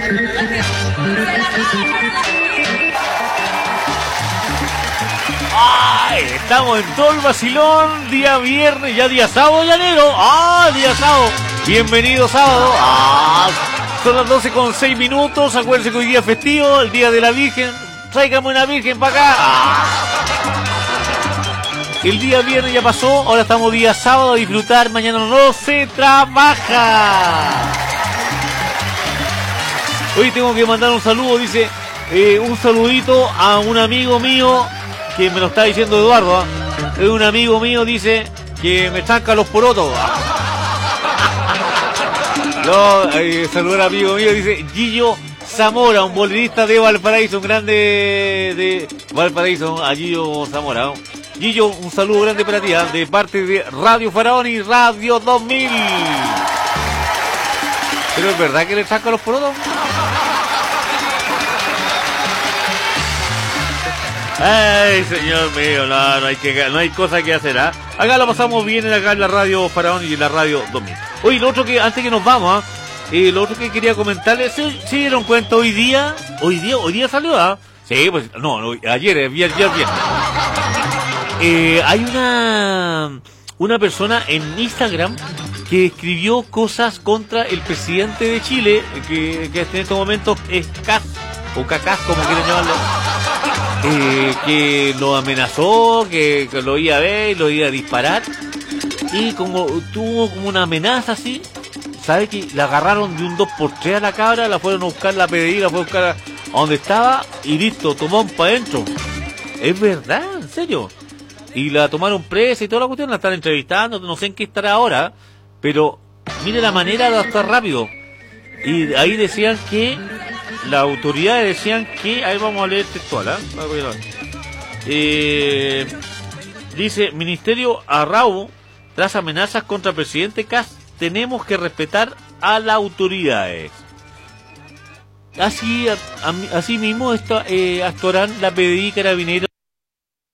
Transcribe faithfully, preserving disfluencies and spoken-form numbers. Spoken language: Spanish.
¡Ay! Estamos en todo el vacilón, día viernes, ya día sábado, ya negro. ¡Ah! Día sábado. Bienvenido sábado. ¡Ah! Son las doce con seis minutos. Acuérdense que hoy día es festivo, el día de la Virgen. Tráigame una Virgen para acá. ¡Ah! El día viernes ya pasó, ahora estamos día sábado a disfrutar, mañana no se trabaja. Hoy tengo que mandar un saludo, dice, eh, un saludito a un amigo mío, que me lo está diciendo Eduardo, es ¿eh? Un amigo mío, dice, que me chanca los porotos. No, eh, saludar a un amigo mío, dice, Gillo Zamora, un bolerista de Valparaíso, un grande de Valparaíso, a Gillo Zamora, ¿no? Gillo, un saludo grande para ti, ¿eh? De parte de Radio Faraón y Radio dos mil. Pero es verdad que le saca los porotos. Ay, señor mío, no, no hay que, no hay cosa que hacer, ¿ah? ¿eh? Acá la pasamos bien acá en la Radio Faraón y en la Radio dos mil. Oye, lo otro que, antes que nos vamos, ¿eh? Eh, lo otro que quería comentarles, ¿se, se dieron cuenta hoy día? Hoy día, hoy día salió, ¿ah? ¿eh? Sí, pues, no, no ayer, ayer, ayer, ayer. Eh, hay una una persona en Instagram que escribió cosas contra el presidente de Chile, que, que en estos momentos es Cas, o Cacás, como quieren llamarlo, eh, que lo amenazó, que, que lo iba a ver, lo iba a disparar, y como tuvo como una amenaza así, ¿sabe? Que la agarraron de un dos por tres a la cabra, la fueron a buscar la P D I, la fueron a buscar a, a donde estaba, y listo, tomó un para adentro. Es verdad, en serio. Y la tomaron presa y toda la cuestión, la están entrevistando, no sé en qué estará ahora, pero mire la manera de actuar rápido. Y ahí decían que, las autoridades decían que, ahí vamos a leer textual, ¿eh? Eh, dice, Ministerio Arrau, tras amenazas contra el presidente Kast, tenemos que respetar a las autoridades. Así, a, a, así mismo esto, eh, actuarán la P D I, Carabineros